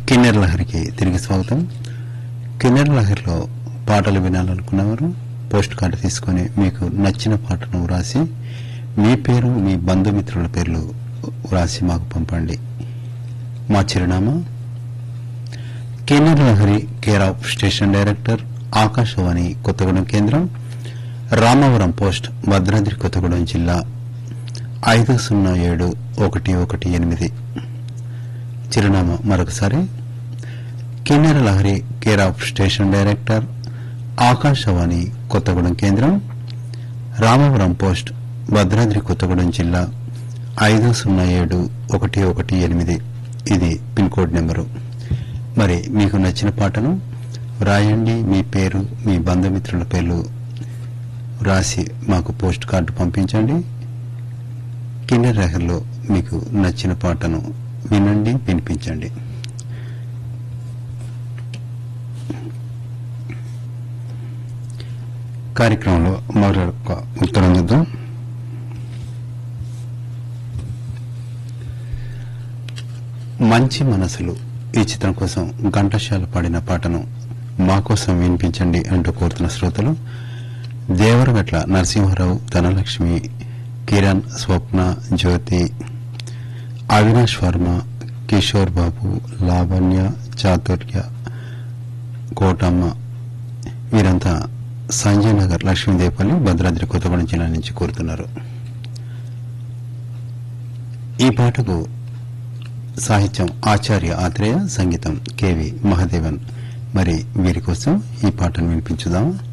కిన్నెర లహరికి తిరిగి స్వాగతం. కిన్నెర లహరిలో పాటలు వినాలనుకున్నవారు పోస్ట్ కార్డు తీసుకుని మీకు నచ్చిన పాటను వ్రాసి మీ పేరు మీ బంధుమిత్రుల పేర్లు వ్రాసి మాకు పంపండి. మా చిరునామా కిన్నెర Lahari, care of station director, Akashvani Kothagudem కేంద్రం, రామవరం పోస్ట్, భద్రాద్రి కొత్తగూడెం జిల్లా 507118. చిరునామా మరొకసారి కిన్నెర Lahari, care of station director, Akashvani Kothagudem కేంద్రం, రామవరం పోస్ట్, భద్రాద్రి కొత్తగూడెం జిల్లా 507118. ఇది పిన్ కోడ్ నెంబరు. మరి మీకు నచ్చిన పాటను వ్రాయండి. మీ పేరు మీ బంధుమిత్రుల పేర్లు వ్రాసి మాకు పోస్ట్ కార్డు పంపించండి. కిన్నెర లహరిలో మీకు నచ్చిన పాటను వినండి, వినిపించండి. కార్యక్రమంలో మరొక ఉత్తరం చూద్దాం. మంచి మనసులు ఈ చిత్రం కోసం ఘంటసాల పాడిన పాటను మా కోసం వినిపించండి అంటూ కోరుతున్న శ్రోతలు దేవరగట్ల నరసింహారావు, ధనలక్ష్మి, కిరణ్, స్వప్న, జ్యోతి, అవినాష్ వర్మ, కిషోర్ బాబు, లావణ్య, చాతుర్య, కోటమ్మ. వీరంతా సంజయ్ నగర్, లక్ష్మీదేపల్లి, భద్రాద్రి కొత్తగూడెం జిల్లా నుంచి కోరుతున్నారు. ఈ పాటకు సాహిత్యం ఆచార్య ఆత్రేయ, సంగీతం కెవి మహదేవన్. మరి వీరి కోసం ఈ పాటను వినిపించుదాం.